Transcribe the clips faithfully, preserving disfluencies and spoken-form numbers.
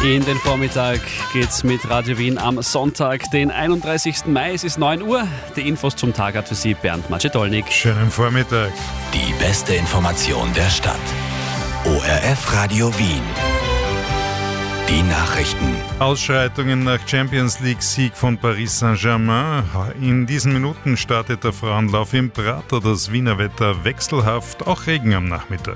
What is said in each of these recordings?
In den Vormittag geht's mit Radio Wien am Sonntag, den einunddreißigsten Mai. Es ist neun Uhr. Die Infos zum Tag hat für Sie Bernd Macedolnik. Schönen Vormittag. Die beste Information der Stadt. O R F Radio Wien. Die Nachrichten. Ausschreitungen nach Champions League-Sieg von Paris Saint-Germain. In diesen Minuten startet der Frauenlauf im Prater. Das Wiener Wetter wechselhaft, auch Regen am Nachmittag.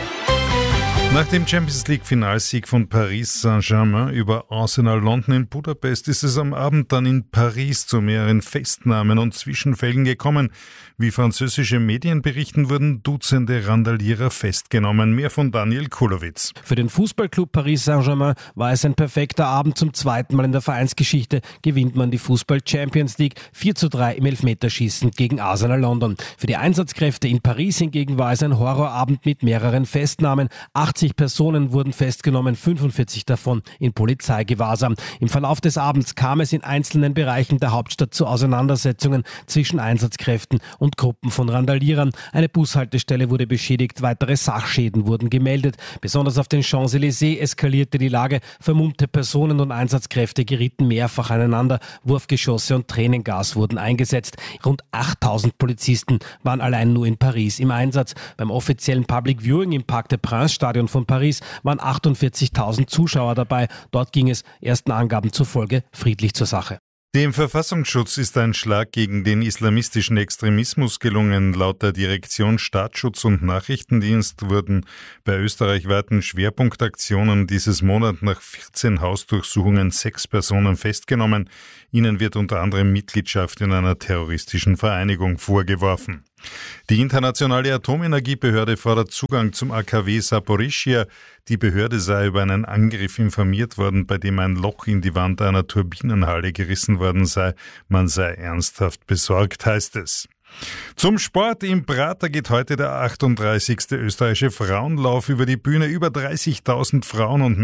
Nach dem Champions League-Finalsieg von Paris Saint-Germain über Arsenal London in Budapest ist es am Abend dann in Paris zu mehreren Festnahmen und Zwischenfällen gekommen. Wie französische Medien berichten, wurden Dutzende Randalierer festgenommen. Mehr von Daniel Kulowitz. Für den Fußballclub Paris Saint-Germain war es ein perfekter Abend. Zum zweiten Mal in der Vereinsgeschichte gewinnt man die Fußball-Champions League vier zu drei im Elfmeterschießen gegen Arsenal London. Für die Einsatzkräfte in Paris hingegen war es ein Horrorabend mit mehreren Festnahmen. achtzig Personen wurden festgenommen, fünfundvierzig davon in Polizeigewahrsam. Im Verlauf des Abends kam es in einzelnen Bereichen der Hauptstadt zu Auseinandersetzungen zwischen Einsatzkräften und Gruppen von Randalierern. Eine Bushaltestelle wurde beschädigt, weitere Sachschäden wurden gemeldet. Besonders auf den Champs-Élysées eskalierte die Lage. Vermummte Personen und Einsatzkräfte gerieten mehrfach aneinander. Wurfgeschosse und Tränengas wurden eingesetzt. Rund achttausend Polizisten waren allein nur in Paris im Einsatz. Beim offiziellen Public Viewing im Parc des Princes Stadion von Paris waren achtundvierzigtausend Zuschauer dabei. Dort ging es ersten Angaben zufolge friedlich zur Sache. Dem Verfassungsschutz ist ein Schlag gegen den islamistischen Extremismus gelungen. Laut der Direktion Staatsschutz und Nachrichtendienst wurden bei österreichweiten Schwerpunktaktionen dieses Monat nach vierzehn Hausdurchsuchungen sechs Personen festgenommen. Ihnen wird unter anderem Mitgliedschaft in einer terroristischen Vereinigung vorgeworfen. Die internationale Atomenergiebehörde fordert Zugang zum A K W Saporischschja. Die Behörde sei über einen Angriff informiert worden, bei dem ein Loch in die Wand einer Turbinenhalle gerissen worden sei. Man sei ernsthaft besorgt, heißt es. Zum Sport. Im Prater geht heute der achtunddreißigste österreichische Frauenlauf über die Bühne. Über dreißigtausend Frauen und